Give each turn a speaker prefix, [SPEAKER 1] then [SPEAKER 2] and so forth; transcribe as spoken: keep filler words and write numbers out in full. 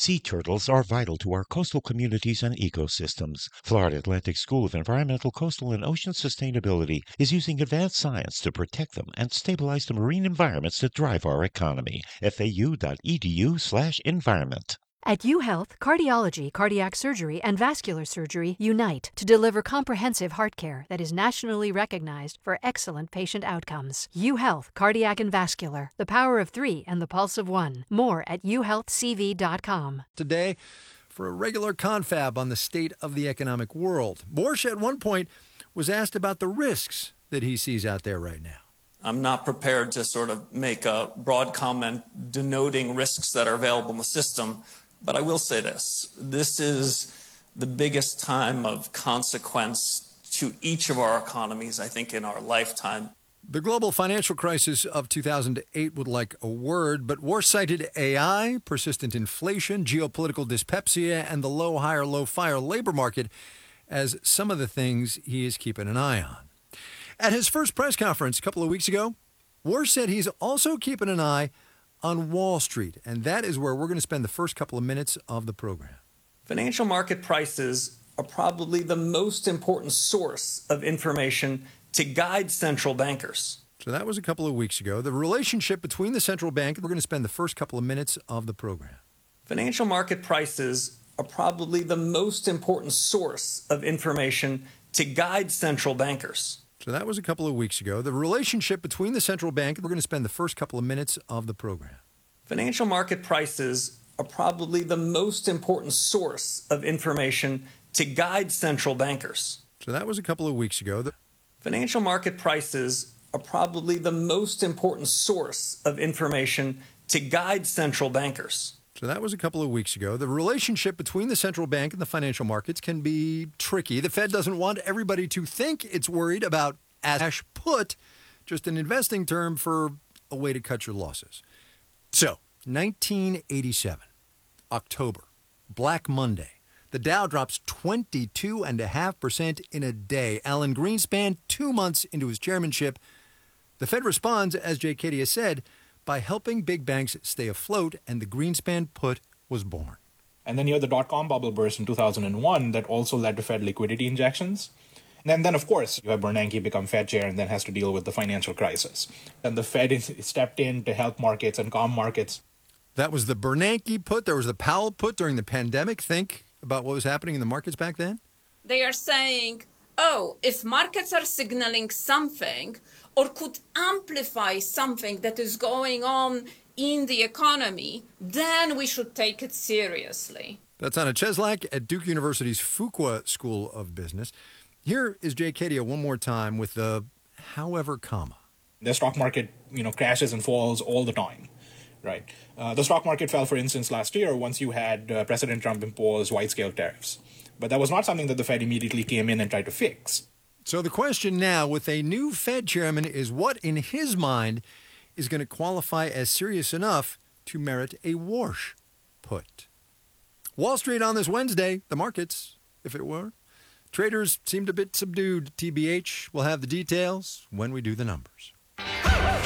[SPEAKER 1] Sea turtles are vital to our coastal communities and ecosystems. Florida Atlantic School of Environmental, Coastal, and Ocean Sustainability is using advanced science to protect them and stabilize the marine environments that drive our economy. F A U dot E D U slash environment.
[SPEAKER 2] At UHealth, cardiology, cardiac surgery, and vascular surgery unite to deliver comprehensive heart care that is nationally recognized for excellent patient outcomes. UHealth, cardiac and vascular, the power of three and the pulse of one. More at u health c v dot com.
[SPEAKER 3] Today, for a regular confab on the state of the economic world. Warsh at one point was asked about the risks that he sees out there right now.
[SPEAKER 4] I'm not prepared to sort of make a broad comment denoting risks that are available in the system. But I will say this, this is the biggest time of consequence to each of our economies, I think, in our lifetime.
[SPEAKER 3] The global financial crisis of two thousand eight would like a word, but Warsh cited A I, persistent inflation, geopolitical dyspepsia, and the low, higher, low, fire labor market as some of the things he is keeping an eye on. At his first press conference a couple of weeks ago, Warsh said he's also keeping an eye on Wall Street, and that is where we're going to spend the first couple of minutes of the program.
[SPEAKER 4] Financial market prices are probably the most important source of information to guide central bankers.
[SPEAKER 3] So that was a couple of weeks ago. The relationship between the central bank, we're going to spend the first couple of minutes of the program.
[SPEAKER 4] Financial market prices are probably the most important source of information to guide central bankers.
[SPEAKER 3] So that was a couple of weeks ago. The relationship between the central bank, we're going to spend the first couple of minutes of the program.
[SPEAKER 4] Financial market prices are probably the most important source of information to guide central bankers.
[SPEAKER 3] So that was a couple of weeks ago. The
[SPEAKER 4] Financial market prices are probably the most important source of information to guide central bankers.
[SPEAKER 3] So that was a couple of weeks ago. The relationship between the central bank and the financial markets can be tricky. The Fed doesn't want everybody to think it's worried about cash put, just an investing term for a way to cut your losses. So, nineteen eighty-seven, October, Black Monday. The Dow drops twenty-two point five percent in a day. Alan Greenspan, two months into his chairmanship. The Fed responds, as Jay Cadia said, by helping big banks stay afloat, and the Greenspan put was born.
[SPEAKER 5] And then you had the dot-com bubble burst in two thousand one that also led to Fed liquidity injections. And then, then, of course, you have Bernanke become Fed chair and then has to deal with the financial crisis. And the Fed is, stepped in to help markets and calm markets.
[SPEAKER 3] That was the Bernanke put. There was the Powell put during the pandemic. Think about what was happening in the markets back then.
[SPEAKER 6] They are saying, oh, if markets are signaling something or could amplify something that is going on in the economy, then we should take it seriously.
[SPEAKER 3] That's Anna Cheslak at Duke University's Fuqua School of Business. Here is Jay Cadia one more time with the however comma.
[SPEAKER 5] The stock market, you know, crashes and falls all the time, right? Uh, the stock market fell, for instance, last year once you had uh, President Trump impose wide-scale tariffs. But that was not something that the Fed immediately came in and tried to fix.
[SPEAKER 3] So the question now with a new Fed chairman is what, in his mind, is going to qualify as serious enough to merit a Warsh put. Wall Street on this Wednesday, the markets, if it were. Traders seemed a bit subdued. T B H, we'll have the details when we do the numbers.